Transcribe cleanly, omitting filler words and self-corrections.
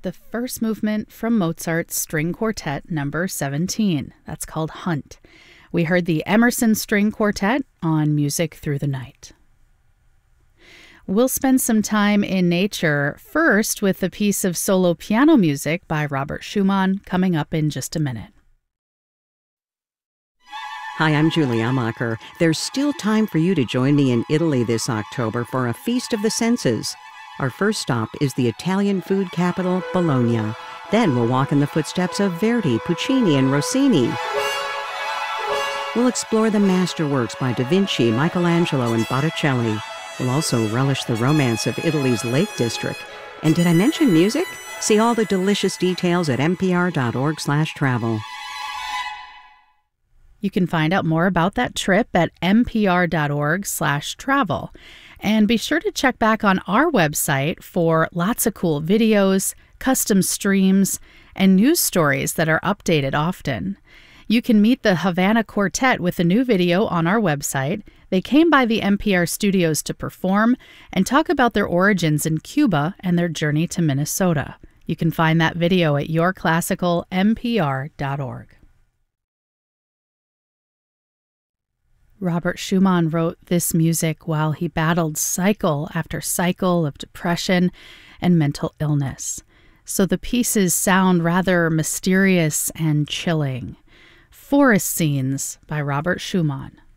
the first movement from Mozart's String Quartet number 17. That's called Hunt. We heard the Emerson String Quartet on Music Through the Night. We'll spend some time in nature, first with a piece of solo piano music by Robert Schumann coming up in just a minute. Hi, I'm Julie Amacher. There's still time for you to join me in Italy this October for a Feast of the Senses. Our first stop is the Italian food capital, Bologna. Then we'll walk in the footsteps of Verdi, Puccini, and Rossini. We'll explore the masterworks by Da Vinci, Michelangelo, and Botticelli. We'll also relish the romance of Italy's Lake District. And did I mention music? See all the delicious details at npr.org/travel. You can find out more about that trip at npr.org/travel. And be sure to check back on our website for lots of cool videos, custom streams, and news stories that are updated often. You can meet the Havana Quartet with a new video on our website. They came by the NPR studios to perform and talk about their origins in Cuba and their journey to Minnesota. You can find that video at yourclassicalnpr.org. Robert Schumann wrote this music while he battled cycle after cycle of depression and mental illness. So the pieces sound rather mysterious and chilling. Forest Scenes by Robert Schumann.